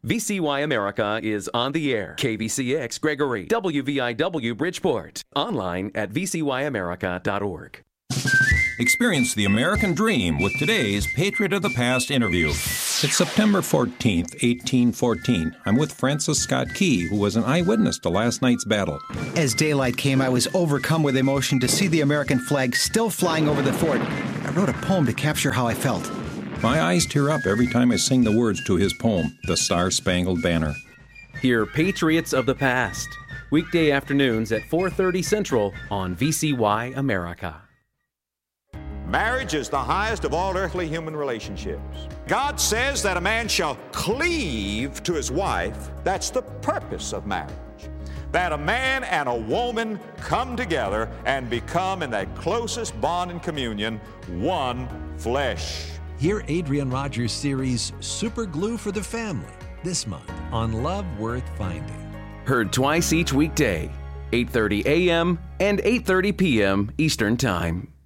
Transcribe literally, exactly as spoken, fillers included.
V C Y America is on the air. K V C X Gregory, W V I W Bridgeport. Online at v c y america dot org. Experience the American dream with today's Patriot of the Past interview. It's September fourteenth, eighteen fourteen. I'm with Francis Scott Key, who was an eyewitness to last night's battle. As daylight came, I was overcome with emotion to see the American flag still flying over the fort. I wrote a poem to capture how I felt. My eyes tear up every time I sing the words to his poem, The Star-Spangled Banner. Hear Patriots of the Past, weekday afternoons at four thirty Central on V C Y America. Marriage is the highest of all earthly human relationships. God says that a man shall cleave to his wife. That's the purpose of marriage. That a man and a woman come together and become in that closest bond and communion one flesh. Hear Adrian Rogers' series Super Glue for the Family this month on Love Worth Finding. Heard twice each weekday, eight thirty a.m. and eight thirty p.m. Eastern Time.